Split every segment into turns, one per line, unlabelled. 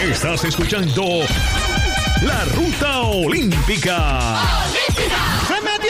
Estás escuchando La Ruta Olímpica.
¡Se metió!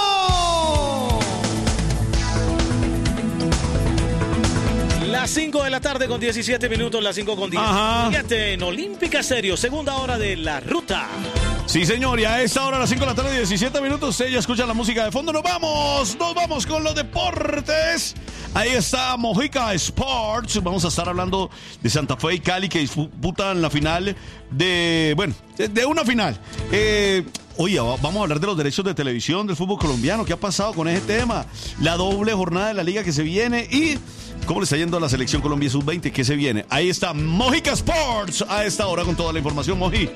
Las 5 de la tarde con 17 minutos, las 5 con 10. Fíjate, en Olímpica Serio, segunda hora de La Ruta.
Sí, señor, y a esta hora, a las 5 de la tarde, 17 minutos, ella escucha la música de fondo. Nos vamos con los deportes. Ahí está Mojica Sports. Vamos a estar hablando de Santa Fe y Cali, que disputan la final de una final. Oye, vamos a hablar de los derechos de televisión del fútbol colombiano. ¿Qué ha pasado con ese tema? La doble jornada de la liga que se viene y cómo le está yendo a la selección Colombia Sub-20 que se viene. Ahí está Mojica Sports a esta hora con toda la información, Moji.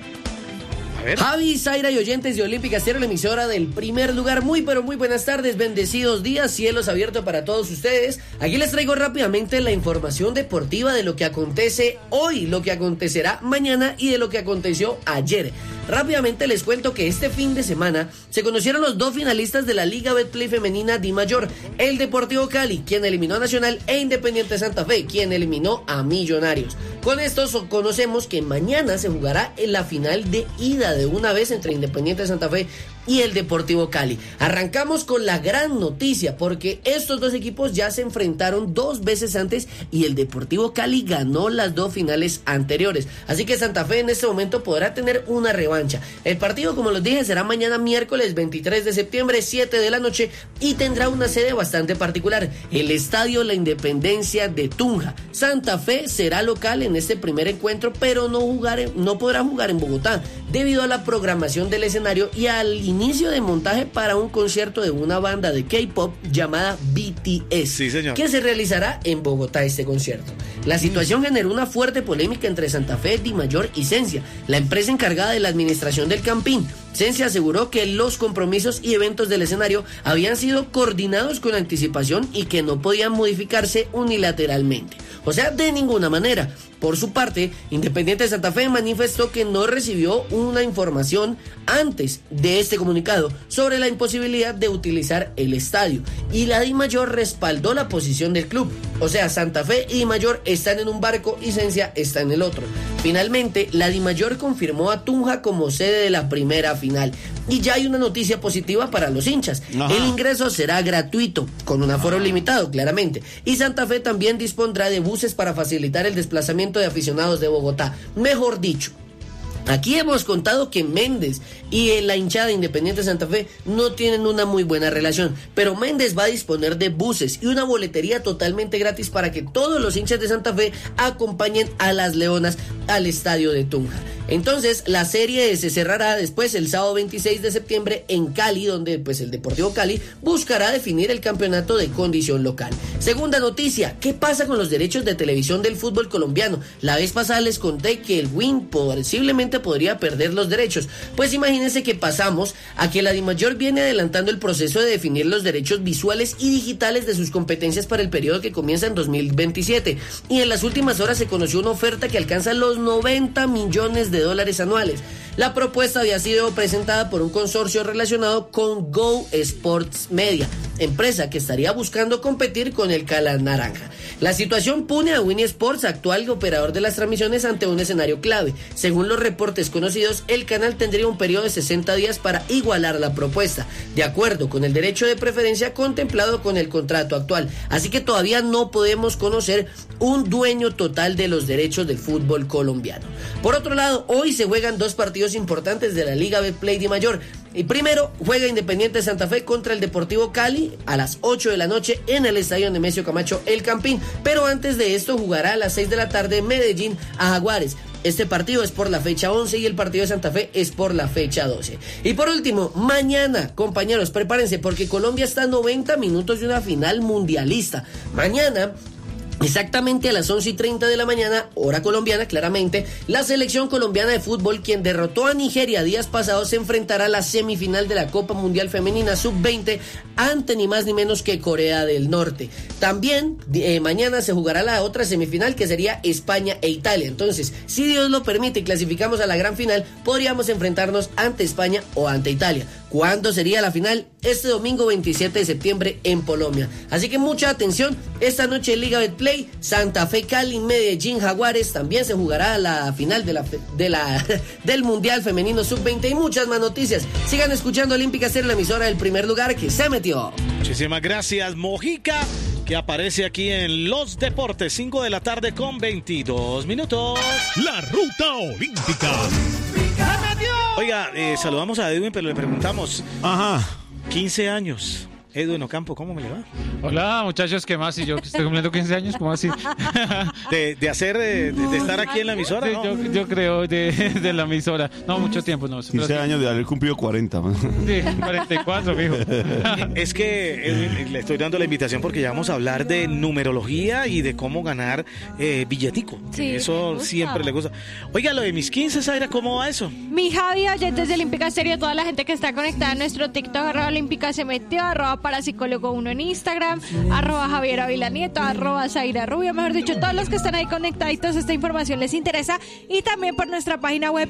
Javi, Zaira y oyentes de Olímpica Estéreo, la emisora del primer lugar. Muy pero muy buenas tardes, bendecidos días, cielos abiertos para todos ustedes. Aquí les traigo rápidamente la información deportiva de lo que acontece hoy, lo que acontecerá mañana y de lo que aconteció ayer. Rápidamente les cuento que este fin de semana se conocieron los dos finalistas de la Liga Betplay Femenina Di Mayor, el Deportivo Cali, quien eliminó a Nacional, e Independiente Santa Fe, quien eliminó a Millonarios. Con esto conocemos que mañana se jugará en la final de ida de una vez entre Independiente Santa Fe y el Deportivo Cali. Arrancamos con la gran noticia porque estos dos equipos ya se enfrentaron dos veces antes y el Deportivo Cali ganó las dos finales anteriores. Así que Santa Fe en este momento podrá tener una revancha. El partido, como les dije, será mañana miércoles 23 de septiembre, 7 de la noche, y tendrá una sede bastante particular, el Estadio La Independencia de Tunja. Santa Fe será local en este primer encuentro, pero no podrá jugar en Bogotá debido a la programación del escenario y al inicio de montaje para un concierto de una banda de K-pop llamada BTS,
sí, señor,
que se realizará en Bogotá este concierto. La situación generó una fuerte polémica entre Santa Fe, Di Mayor y Sensia, la empresa encargada de la administración del Campín. Sensia aseguró que los compromisos y eventos del escenario habían sido coordinados con anticipación y que no podían modificarse unilateralmente, o sea, de ninguna manera. Por su parte, Independiente Santa Fe manifestó que no recibió una información antes de este comunicado sobre la imposibilidad de utilizar el estadio, y la Di Mayor respaldó la posición del club. O sea, Santa Fe y Di Mayor están en un barco y Sensia está en el otro. Finalmente, la Di Mayor confirmó a Tunja como sede de la primera final. Y ya hay una noticia positiva para los hinchas. Ajá. El ingreso será gratuito, con un aforo limitado, claramente. Y Santa Fe también dispondrá de buses para facilitar el desplazamiento de aficionados de Bogotá. Mejor dicho, aquí hemos contado que Méndez y la hinchada Independiente Santa Fe no tienen una muy buena relación, pero Méndez va a disponer de buses y una boletería totalmente gratis para que todos los hinchas de Santa Fe acompañen a las Leonas al estadio de Tunja. Entonces la serie se cerrará después el sábado 26 de septiembre en Cali, donde pues el Deportivo Cali buscará definir el campeonato de condición local. Segunda noticia, ¿qué pasa con los derechos de televisión del fútbol colombiano? La vez pasada les conté que el WIN posiblemente podría perder los derechos. Pues imagínense que pasamos a que la Di Mayor viene adelantando el proceso de definir los derechos visuales y digitales de sus competencias para el periodo que comienza en 2027. Y en las últimas horas se conoció una oferta que alcanza los $90 millones anuales. La propuesta había sido presentada por un consorcio relacionado con Go Sports Media, empresa que estaría buscando competir con el Cala Naranja. La situación pone a Win Sports, actual operador de las transmisiones, ante un escenario clave. Según los reportes conocidos, el canal tendría un periodo de 60 días para igualar la propuesta, de acuerdo con el derecho de preferencia contemplado con el contrato actual. Así que todavía no podemos conocer un dueño total de los derechos del fútbol colombiano. Por otro lado, hoy se juegan dos partidos importantes de la Liga Betplay Di Mayor. Y primero juega Independiente Santa Fe contra el Deportivo Cali a las 8 de la noche en el estadio Nemesio Camacho El Campín. Pero antes de esto jugará a las 6 de la tarde Medellín a Jaguares. Este partido es por la fecha 11 y el partido de Santa Fe es por la fecha 12. Y por último, mañana, compañeros, prepárense porque Colombia está a 90 minutos de una final mundialista. Mañana, exactamente a las 11:30 de la mañana, hora colombiana, claramente, la selección colombiana de fútbol, quien derrotó a Nigeria días pasados, se enfrentará a la semifinal de la Copa Mundial Femenina Sub-20 ante ni más ni menos que Corea del Norte. También mañana se jugará la otra semifinal, que sería España e Italia. Entonces, si Dios lo permite y clasificamos a la gran final, podríamos enfrentarnos ante España o ante Italia. ¿Cuándo sería la final? este domingo 27 de septiembre en Polonia. Así que mucha atención, esta noche en Liga Betplay, Santa Fe Cali, Medellín Jaguares, también se jugará la final del Mundial Femenino Sub-20 y muchas más noticias. Sigan escuchando Olímpica Estéreo, la emisora del primer lugar que se metió.
Muchísimas gracias, Mojica, que aparece aquí en Los Deportes, 5 de la tarde con 22 minutos.
La ruta olímpica.
Oiga, saludamos a Edwin, pero le preguntamos. 15 años. Edwin Ocampo, ¿cómo me le va?
Hola, muchachos, ¿qué más? Y yo que estoy cumpliendo 15 años, ¿cómo así?
De estar aquí en la emisora,
Sí,
¿no?
yo creo de la emisora. No, mucho tiempo, no.
15 años de haber cumplido 40.
Sí, 44, mijo.
Es que, Edwin, le estoy dando la invitación porque ya vamos a hablar de numerología y de cómo ganar billetico.
Sí,
eso siempre le gusta. Oiga, lo de mis 15, Zaira, ¿cómo va eso?
Mi Javi, oyentes de Olímpica Estéreo, toda la gente que está conectada en nuestro TikTok, @Olímpica se metió, @Parapsicólogo1 en Instagram, @Javier Ávila Nieto, @Zaira Rubio, mejor dicho, todos los que están ahí conectaditos, esta información les interesa, y también por nuestra página web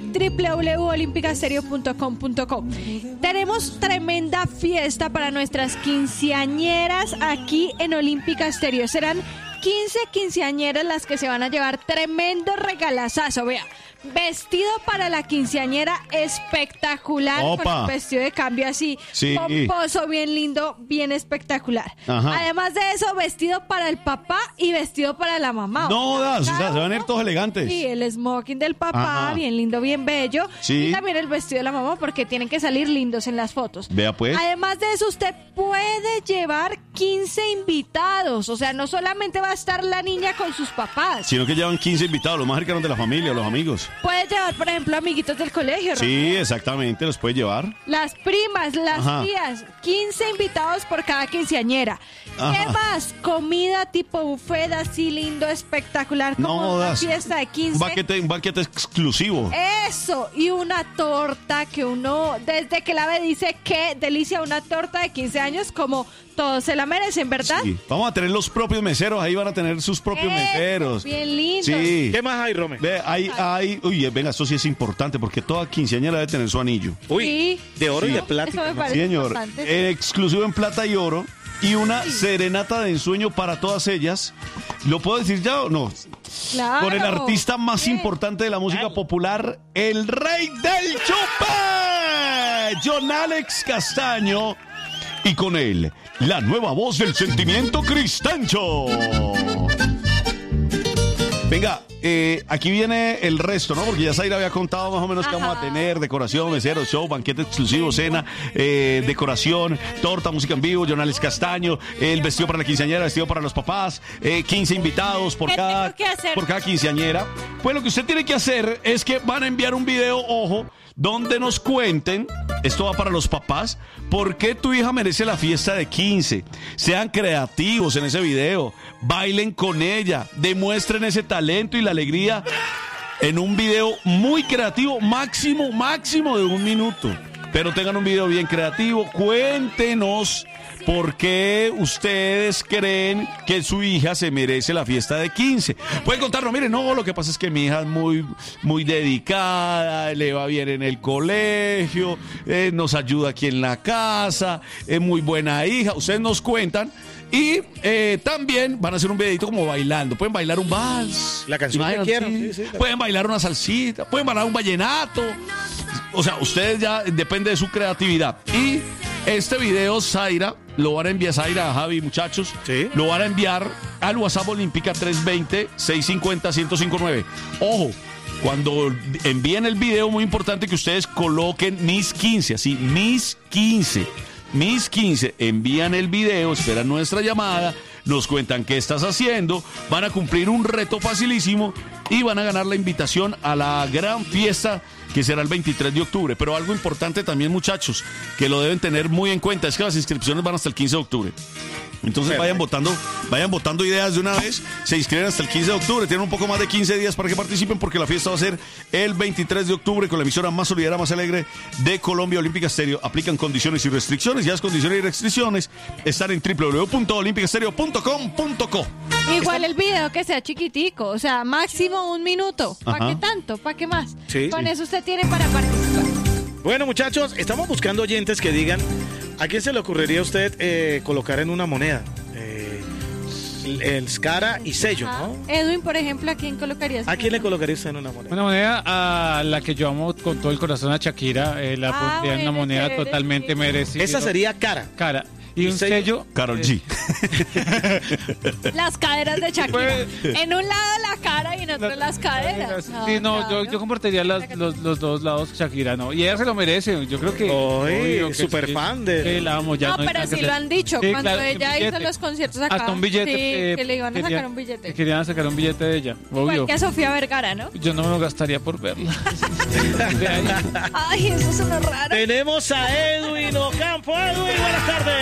www.olimpicastereo.com.co. Tenemos tremenda fiesta para nuestras quinceañeras aquí en Olímpica Estéreo. Serán 15 quinceañeras las que se van a llevar tremendo regalazazo. Vea, vestido para la quinceañera espectacular.
Opa.
Con un vestido de cambio así,
Sí.
pomposo, bien lindo, bien espectacular.
Ajá.
Además de eso, vestido para el papá y vestido para la mamá.
No das, o sea,
cada
se van a ir
uno.
todos elegantes.
Sí, el smoking del papá,
Ajá.
bien lindo, bien bello.
Sí.
Y también el vestido de la mamá, porque tienen que salir lindos en las fotos.
Vea pues.
Además de eso, usted puede llevar 15 invitados. O sea, no solamente va a estar la niña con sus papás.
Sino que llevan 15 invitados, los más cercanos de la familia, los amigos.
Puede llevar, por ejemplo, amiguitos del colegio.
Sí, exactamente, los puede llevar.
Las primas, las
Ajá.
tías, 15 invitados por cada quinceañera.
Ajá.
¿Qué más? Comida tipo buffet, así lindo, espectacular, como
No
una
das.
fiesta de 15.
Un banquete exclusivo.
Eso, y una torta que uno, desde que la ve, dice qué delicia, una torta de 15 años, como todos se la merecen, ¿verdad?
Sí. Vamos a tener los propios meseros, ahí van a tener sus propios
Eso,
meseros.
bien lindos.
Sí.
¿Qué más hay, Rome?
Ve, uy, venga, esto sí es importante porque toda quinceañera debe tener su anillo.
Uy,
Sí.
de oro y de
Eso
plata.
me parece
Sí, señor.
importante.
Exclusivo en plata y oro. Y una serenata de ensueño para todas ellas. ¿Lo puedo decir ya o no?
Claro.
Con el artista más
Bien.
importante de la música popular, el rey del chupe, John Alex Castaño. Y con él, la nueva voz del sentimiento Cristancho. Venga, aquí viene el resto, ¿no? Porque ya Zaira había contado más o menos qué vamos a tener: decoración, meseros, show, banquete exclusivo, cena, decoración, torta, música en vivo, John Alex Castaño, el vestido para la quinceañera, el vestido para los papás, 15 invitados por
¿Qué
cada
tengo que hacer?
por cada quinceañera. Pues lo que usted tiene que hacer es que van a enviar un video, ojo, donde nos cuenten, esto va para los papás, por qué tu hija merece la fiesta de 15. Sean creativos en ese video, bailen con ella, demuestren ese talento y la alegría en un video muy creativo, máximo de 1 minuto. Pero tengan un video bien creativo, cuéntenos por qué ustedes creen que su hija se merece la fiesta de 15. Pueden contarnos, miren, no, lo que pasa es que mi hija es muy dedicada, le va bien en el colegio, nos ayuda aquí en la casa, es muy buena hija. Ustedes nos cuentan. Y también van a hacer un videito como bailando. Pueden bailar un vals.
La canción que
Imagínate,
quieran. Sí,
Pueden bailar una salsita. Pueden bailar un vallenato. O sea, ustedes ya depende de su creatividad. Y este video, Zaira, lo van a enviar, Zaira, Javi, muchachos.
Sí.
Lo van a enviar al WhatsApp Olímpica 320-650-1059. Ojo. Cuando envíen el video, muy importante que ustedes coloquen mis 15, así, mis 15. Mis 15, envían el video, esperan nuestra llamada, nos cuentan qué estás haciendo, van a cumplir un reto facilísimo y van a ganar la invitación a la gran fiesta que será el 23 de octubre. Pero algo importante también, muchachos, que lo deben tener muy en cuenta, es que las inscripciones van hasta el 15 de octubre. Entonces vayan votando ideas de una vez, se inscriben hasta el 15 de octubre, tienen un poco más de 15 días para que participen porque la fiesta va a ser el 23 de octubre con la emisora más solidaria, más alegre de Colombia, Olímpica Estéreo. Aplican condiciones y restricciones, ya las condiciones y restricciones están en www.olimpicastereo.com.co.
Igual el video que sea chiquitico, o sea, máximo 1 minuto. ¿Para
Ajá.
qué tanto? ¿Para qué más?
Sí.
Con eso usted tiene para participar.
Bueno, muchachos, estamos buscando oyentes que digan ¿A quién se le ocurriría a usted colocar en una moneda? El cara y sello, ¿no?
Edwin, por ejemplo, ¿a quién colocarías?
¿A quién le colocaría usted en una moneda?
Una moneda a la que yo amo con todo el corazón, a Shakira. La pondría en una moneda
chévere,
totalmente
sí.
merecida.
Esa sería cara.
Cara. Y un sello.
Karol G.
Las caderas de Shakira.
Pues-
En un lado la cara y en otro las caderas.
Sí, no,
claro.
yo compartiría los dos lados Shakira, ¿no? Y ella se lo merece. Yo creo que.
Oye,
que
súper
sí,
fan de.
que la amo, ya
No,
hay
pero
nada que
sí lo
hacer.
han dicho.
Sí,
Cuando
claro,
ella
un
hizo
billete.
los conciertos acá.
Hasta un billete.
Sí, que le iban a sacar un billete.
Querían sacar un billete de ella.
Igual
Obvio.
que a Sofía Vergara, ¿no?
Yo no me lo gastaría por verla. De ahí.
Ay, eso es uno raro.
Tenemos a Edwin Ocampo. Edwin, buenas tardes.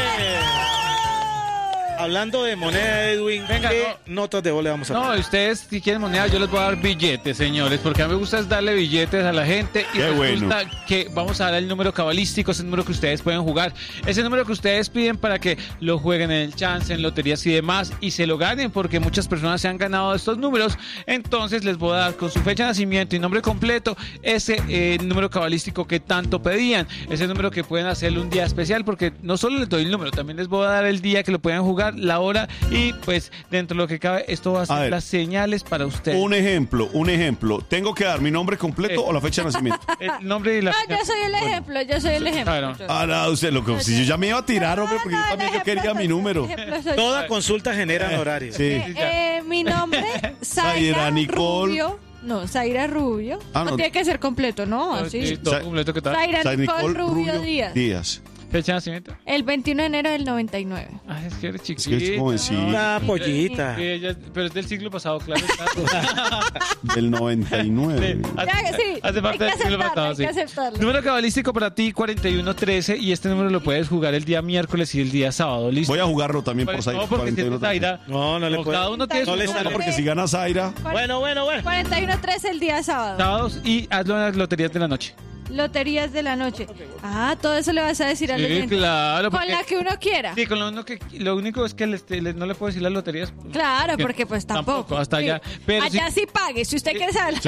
Hablando de moneda, Edwin,
Venga,
¿qué notas de voz le vamos a
No,
dar?
ustedes si quieren moneda, yo les voy a dar billetes, señores, porque a mí me gusta es darle billetes a la gente y
Qué
resulta
bueno.
que vamos a dar el número cabalístico, ese número que ustedes pueden jugar, ese número que ustedes piden para que lo jueguen en el chance, en loterías y demás, y se lo ganen, porque muchas personas se han ganado estos números. Entonces les voy a dar con su fecha de nacimiento y nombre completo ese número cabalístico que tanto pedían, ese número que pueden hacerle un día especial, porque no solo les doy el número, también les voy a dar el día que lo puedan jugar, la hora, y pues dentro de lo que cabe, esto va a ser las señales para ustedes.
Un ejemplo. ¿Tengo que dar mi nombre completo o la fecha de nacimiento?
El nombre y la
No, yo soy el ejemplo, yo soy el ejemplo.
Claro.
Ah, no, usted lo que si yo ya me iba a tirar, hombre, porque yo también yo quería mi número.
Toda consulta genera horario.
Sí.
Mi nombre,
Zaira
Zaira
Nicole.
Rubio. No, Zaira Rubio.
Ah,
no
no.
tiene que ser completo, ¿no?
Sí,
Así.
todo completo, ¿qué tal?
Zaira Nicole Rubio Díaz.
Fecha de nacimiento.
El 21 de enero del 99.
Ay, es que eres
Es que es
chiquita.
jovencita.
Una pollita.
Sí, pero es del siglo pasado, claro.
Del 99.
Ya, sí,
Hace parte
hay
del
que
siglo
aceptarlo,
pasado,
hay
sí.
que aceptarlo.
Número cabalístico para ti, 4113, y este número lo puedes jugar el día miércoles y el día sábado, ¿listo?
Voy a jugarlo también por Zaira.
No, porque si es Zaira.
No, no le puede.
Cada uno tiene
No
su
le
número.
sale.
Porque si gana Zaira.
Bueno.
41-13 el día sábado.
Sábados y hazlo en las loterías de la noche.
Loterías de la noche. Ah, todo eso le vas a decir al
Sí,
oyente.
claro.
Con
porque-
la que uno quiera.
Sí, con lo único es que no le puedo decir las loterías.
Claro,
Que
porque pues tampoco.
hasta
Sí.
allá. Pero
allá
sí-
sí pague, si usted quiere saber.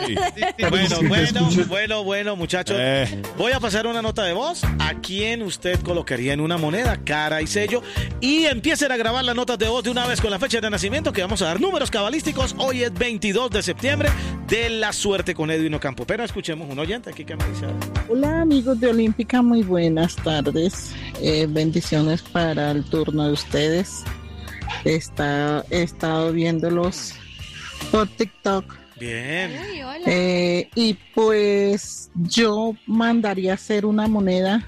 Bueno, muchachos. Voy a pasar una nota de voz. ¿A quién usted colocaría en una moneda, cara y sello? Y empiecen a grabar las notas de voz de una vez con la fecha de nacimiento, que vamos a dar números cabalísticos. Hoy es 22 de septiembre de la suerte con Edwin Ocampo. Pero escuchemos un oyente aquí que me dice.
Hola amigos de Olímpica, muy buenas tardes. Bendiciones para el turno de ustedes. He estado viéndolos por TikTok.
Bien.
Uy, hola.
Y pues yo mandaría hacer una moneda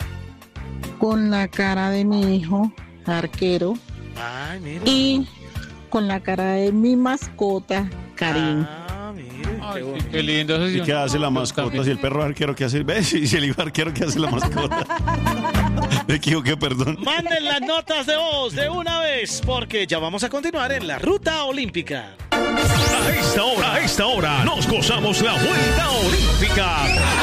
con la cara de mi hijo, arquero,
Ay, mire.
y con la cara de mi mascota, Karim.
Ah, mire.
Ay,
Qué
sí,
bueno.
qué lindo. Eso sí,
¿Y qué hace la mascota? Si el perro arquero, ¿qué hace? ¿Ves? Si el hijo arquero, ¿qué hace la mascota? Me equivoqué, perdón.
Manden las notas de voz de una vez, porque ya vamos a continuar en la ruta olímpica.
A esta hora, nos gozamos la vuelta olímpica.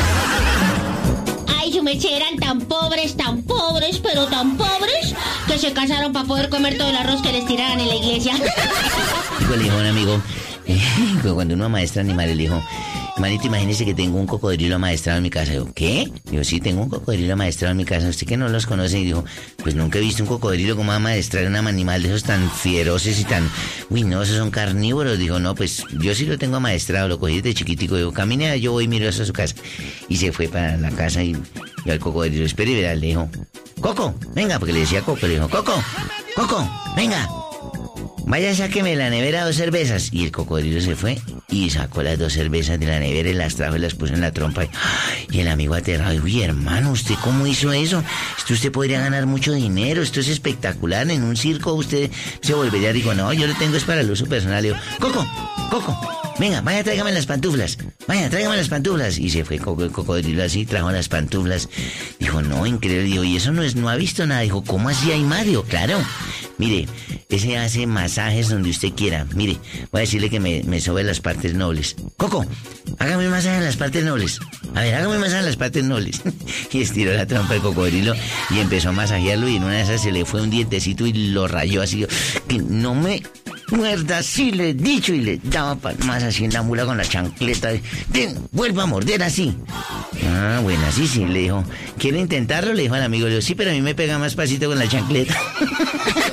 Ay, su meche, eran tan pobres, pero tan pobres, que se casaron para poder comer todo el arroz que les tiraran en la iglesia.
Le dijo a un amigo, cuando uno amaestra animales, le dijo, manito, imagínese que tengo un cocodrilo amaestrado en mi casa. Yo, ¿qué? Digo, sí, tengo un cocodrilo amaestrado en mi casa. ¿Usted que no los conoce? Y dijo, pues nunca he visto un cocodrilo como amaestrar un animal de esos tan feroces y tan... Uy, no, esos son carnívoros. Dijo, no, pues yo sí lo tengo amaestrado, lo cogí desde chiquitico. Digo, camine, yo voy y miro hasta su casa. Y se fue para la casa y al cocodrilo, espera y verá, le dijo, Coco, venga, porque le decía Coco, le dijo, Coco, venga. Vaya, sáqueme de la nevera 2 cervezas. Y el cocodrilo se fue y sacó las 2 cervezas de la nevera y las trajo y las puso en la trompa. Y el amigo aterrado, uy, hermano, ¿usted cómo hizo eso? Usted podría ganar mucho dinero, esto es espectacular. En un circo usted se volvería. Digo, no, yo lo tengo es para el uso personal. Le digo, Coco, venga, vaya, tráigame las pantuflas. Y se fue el cocodrilo así, trajo las pantuflas. Dijo, no, increíble. Digo, y eso no ha visto nada. Dijo, ¿cómo así hay Mario? Claro. Mire, ese hace masajes donde usted quiera. Mire, voy a decirle que me sobe las partes nobles. Coco, hágame un masaje en las partes nobles. A ver, hágame un masaje en las partes nobles. Y estiró la trompa del cocodrilo y empezó a masajearlo, y en una de esas se le fue un dientecito y lo rayó así. Que no me muerda, sí le he dicho, y le daba más así en la mula con la chancleta. Ven, vuelva a morder así. Ah, bueno, sí, le dijo, ¿quiere intentarlo? Le dijo al amigo, le dijo, sí, pero a mí me pega más pasito con la chancleta.